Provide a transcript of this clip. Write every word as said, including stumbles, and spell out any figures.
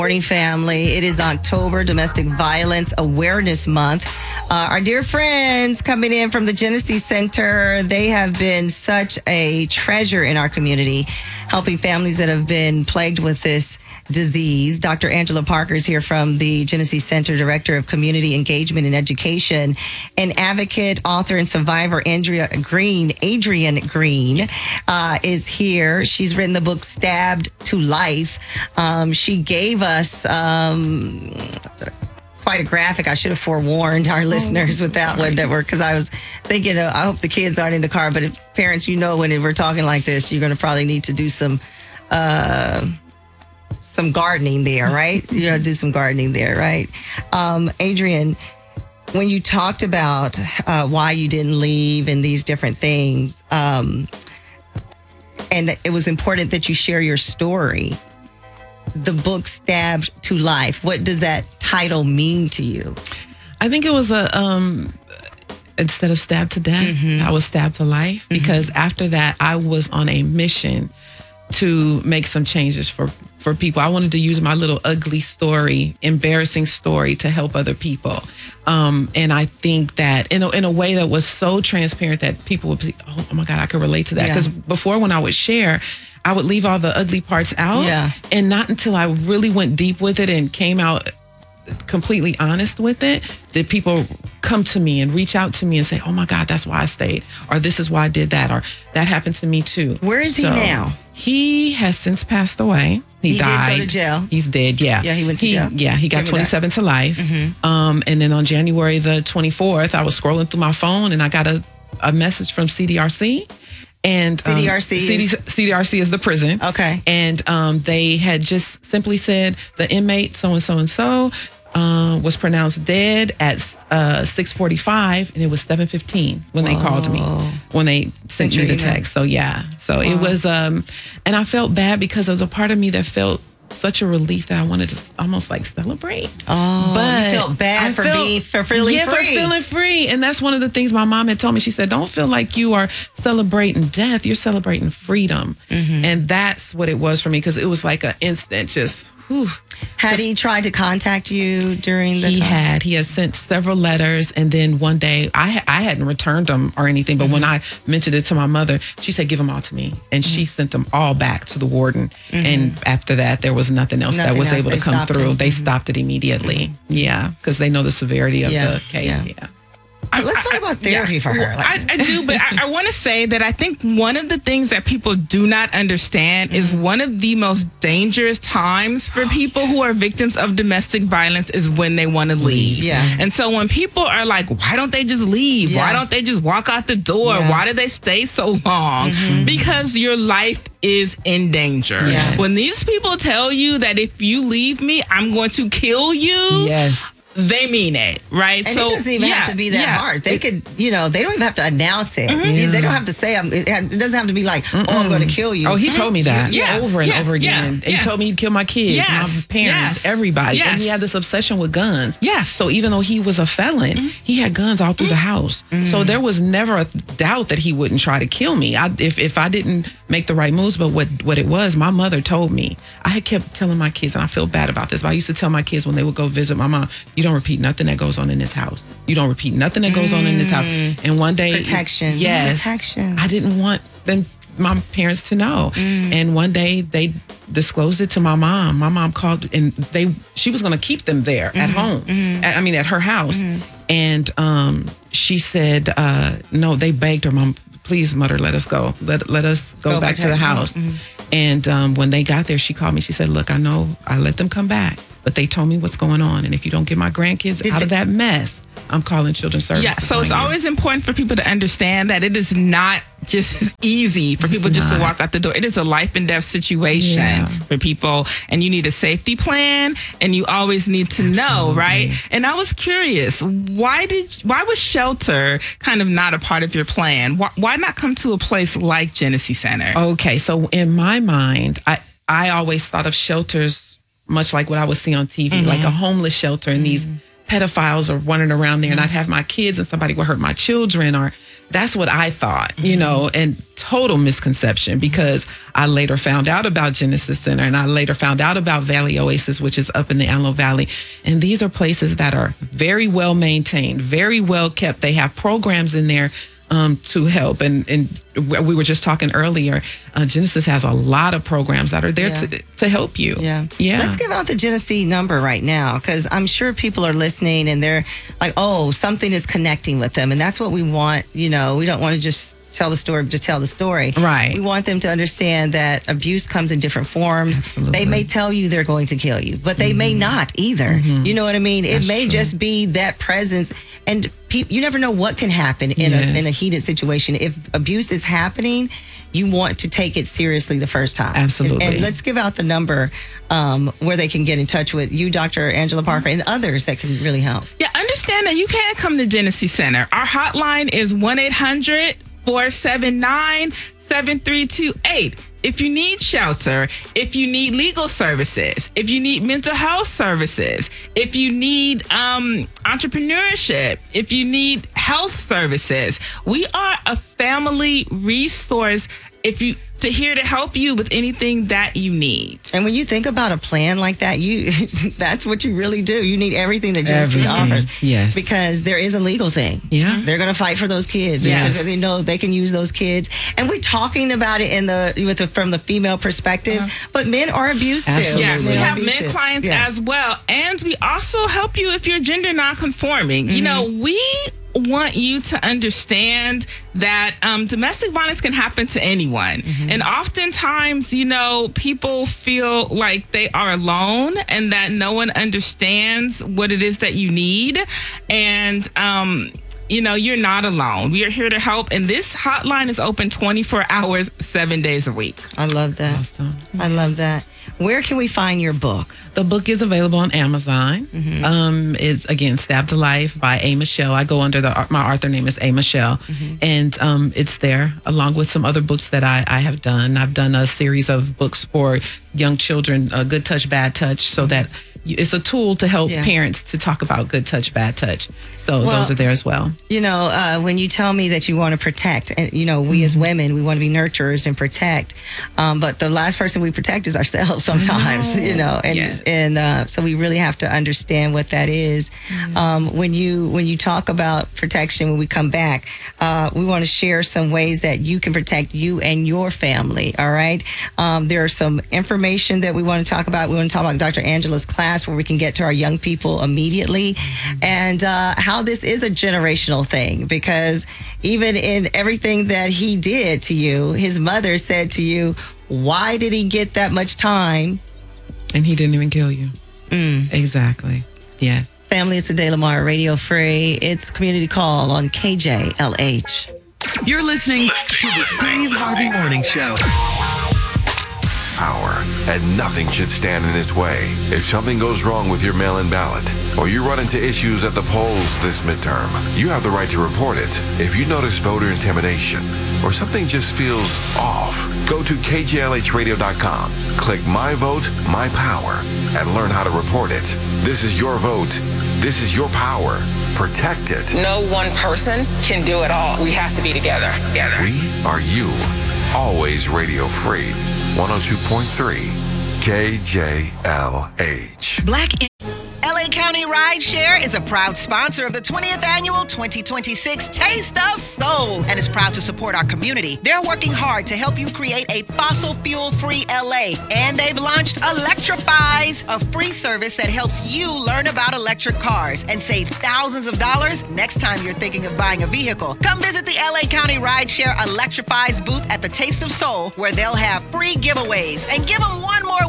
Morning, family. It is October, Domestic Violence Awareness Month. Uh, our dear friends coming in from the Genesee Center, they have been such a treasure in our community, helping families that have been plagued with this disease. Doctor Angela Parker is here from the Genesee Center, Director of Community Engagement and Education, and advocate, author, and survivor Andrea Green, Adrienne Green, uh, is here. She's written the book Stabbed to Life. Um, she gave us um, quite a graphic. I should have forewarned our listeners with that one, that were, because I was thinking, uh, I hope the kids aren't in the car, but if parents, you know, when we're talking like this, you're going to probably need to do some uh, some gardening there, right? You got to do some gardening there, right? Um, Adrienne, when you talked about uh, why you didn't leave and these different things, um, and it was important that you share your story. The book Stabbed to Life. What does that title mean to you? I think it was a, um, instead of stabbed to death, mm-hmm. I was stabbed to life, mm-hmm. because after that, I was on a mission to make some changes for, for people. I wanted to use my little ugly story, embarrassing story, to help other people. Um, and I think that in a, in a way that was so transparent that people would be, oh, oh my God, I could relate to that. Because yeah. before, when I would share, I would leave all the ugly parts out. Yeah. And not until I really went deep with it and came out completely honest with it did people come to me and reach out to me and say, oh my God, that's why I stayed. Or this is why I did that. Or that happened to me too. Where is so, he now? He has since passed away. He, he died. Did go to jail. He's dead. Yeah. Yeah, he went to he, jail. Yeah, he got twenty-seven to life. Mm-hmm. Um, and then on January the twenty-fourth, I was scrolling through my phone and I got a, a message from C D R C. And C D R C, um, is? C D R C is the prison. Okay. And um, they had just simply said the inmate so and so and so uh, was pronounced dead at uh, six forty-five, and it was seven fifteen when Whoa. They called me, when they sent me the text. So yeah, so Whoa. It was, um, and I felt bad because there was a part of me that felt such a relief that I wanted to almost like celebrate. Oh, but you felt bad I for felt, being for feeling yeah, free. for feeling free. And that's one of the things my mom had told me. She said, don't feel like you are celebrating death. You're celebrating freedom. Mm-hmm. And that's what it was for me, because it was like an instant just, whew. Had he tried to contact you during the he time? He had. He has sent several letters, and then one day, I I hadn't returned them or anything, but mm-hmm. when I mentioned it to my mother, she said, give them all to me. And mm-hmm. she sent them all back to the warden. Mm-hmm. And after that, there was nothing else nothing that was else. able to come through. It. They mm-hmm. stopped it immediately. Mm-hmm. Yeah, because they know the severity of yeah. the case. Yeah. yeah. I, Let's talk about therapy yeah. for her. Like, I, I do, but I, I want to say that I think one of the things that people do not understand mm-hmm. is one of the most dangerous times for people who are victims of domestic violence is when they want to leave. Yeah. And so when people are like, why don't they just leave? Yeah. Why don't they just walk out the door? Yeah. Why do they stay so long? Mm-hmm. Because your life is in danger. Yes. When these people tell you that if you leave me, I'm going to kill you. Yes. They mean it, right? And so, it doesn't even yeah, have to be that yeah. hard. They could, you know, they don't even have to announce it. Mm-hmm. Yeah. They don't have to say, I'm, it doesn't have to be like, Mm-mm. oh, I'm going to kill you. Oh, he mm-hmm. told me that yeah. over and yeah. over again. Yeah. He told me he'd kill my kids, yes. my parents, yes. everybody. Yes. And he had this obsession with guns. Yes. So even though he was a felon, mm-hmm. he had guns all through mm-hmm. the house. Mm-hmm. So there was never a doubt that he wouldn't try to kill me I, if, if I didn't make the right moves. But what, what it was, my mother told me. I had kept telling my kids, and I feel bad about this, but I used to tell my kids when they would go visit my mom, you don't repeat nothing that goes on in this house. You don't repeat nothing that goes on in this house. And one day, protection. Yes, protection. I didn't want them, my parents, to know. Mm. And one day they disclosed it to my mom. My mom called, and they she was going to keep them there mm-hmm. at home. Mm-hmm. At, I mean, at her house. Mm-hmm. And um, she said, uh, no. They begged her, Mom, please, mother, let us go. Let let us go, go back to the house. Mm-hmm. And um, when they got there, she called me. She said, look, I know I let them come back, but they told me what's going on. And if you don't get my grandkids Did out they- of that mess, I'm calling Children's Services. Yeah, so it's always important for people to understand that it is not just as easy for it's people just not. to walk out the door. It is a life and death situation yeah. for people, and you need a safety plan, and you always need to Absolutely. know, right? And I was curious, why did why was shelter kind of not a part of your plan? Why, why not come to a place like Genesee Center? Okay, so in my mind, I I always thought of shelters much like what I would see on T V, mm-hmm. like a homeless shelter, and these pedophiles are running around there and I'd have my kids and somebody would hurt my children, or that's what I thought, you know, and total misconception, because I later found out about Genesis Center, and I later found out about Valley Oasis, which is up in the Antelope Valley. And these are places that are very well maintained, very well kept. They have programs in there um, to help. And, and we were just talking earlier, uh, Genesis has a lot of programs that are there Yeah. to, to help you. Yeah. Yeah. Let's give out the Genesee number right now, because I'm sure people are listening and they're like, oh, something is connecting with them. And that's what we want. You know, we don't want to just tell the story to tell the story. Right. We want them to understand that abuse comes in different forms. Absolutely. They may tell you they're going to kill you, but they mm-hmm. may not either. Mm-hmm. You know what I mean? That's it may true. Just be that presence. And pe- you never know what can happen in, yes. a, in a heated situation. If abuse is happening, you want to take it seriously the first time. Absolutely. And, and let's give out the number um, where they can get in touch with you, Doctor Angela Parker, and others that can really help. Yeah, understand that you can come to Genesee Center. Our hotline is one eight hundred four seven nine seven three two eight. If you need shelter, if you need legal services, if you need mental health services, if you need um, entrepreneurship, if you need health services, we are a family resource if you to here to help you with anything that you need. And when you think about a plan like that, you that's what you really do. You need everything that Genesee offers. Yes. Because there is a legal thing. Yeah. They're going to fight for those kids. Yes. Because they know they can use those kids. And we're talking about it in the with the, from the female perspective, uh-huh. but men are abused too. Absolutely. Yes, we men have men abusive. clients yeah. as well. And we also help you if you're gender nonconforming. Mm-hmm. You know, we want you to understand that um, domestic violence can happen to anyone. Mm-hmm. And oftentimes, you know, people feel like they are alone and that no one understands what it is that you need. And, um, you know, you're not alone. We are here to help. And this hotline is open twenty-four hours, seven days a week. I love that. Awesome. I love that. Where can we find your book? The book is available on Amazon. Mm-hmm. Um, it's, again, Stabbed to Life by A. Michelle. I go under the my author name is A. Michelle. Mm-hmm. And um, it's there along with some other books that I, I have done. I've done a series of books for young children, uh, Good Touch, Bad Touch, so that it's a tool to help yeah. parents to talk about good touch, bad touch. So well, those are there as well. You know, uh, when you tell me that you want to protect, and you know, we mm-hmm. as women, we want to be nurturers and protect. Um, but the last person we protect is ourselves sometimes, know. you know, and yeah. and uh, so we really have to understand what that is. Mm-hmm. Um, when you when you talk about protection, when we come back, uh, we want to share some ways that you can protect you and your family. All right. Um, there are some information that we want to talk about. We want to talk about Doctor Angela's class, where we can get to our young people immediately, and uh, how this is a generational thing, because even in everything that he did to you, his mother said to you, why did he get that much time? And he didn't even kill you. Mm. Exactly. Yes. Family, it's a De Lamar Radio Free. It's Community Call on K J L H. You're listening to the Steve Harvey Morning Show. Power, and nothing should stand in its way. If something goes wrong with your mail-in ballot, or you run into issues at the polls this midterm, you have the right to report it. If you notice voter intimidation, or something just feels off, go to K J L H radio dot com, click My Vote, My Power, and learn how to report it. This is your vote. This is your power. Protect it. No one person can do it all. We have to be together. Together. We are you. Always radio free. one oh two point three K J L H. Black in- L A County Rideshare is a proud sponsor of the twentieth Annual twenty twenty-six Taste of Soul and is proud to support our community. They're working hard to help you create a fossil fuel-free L A, and they've launched Electrifies, a free service that helps you learn about electric cars and save thousands of dollars next time you're thinking of buying a vehicle. Come visit the L A County Rideshare Electrifies booth at the Taste of Soul, where they'll have free giveaways, and give them one more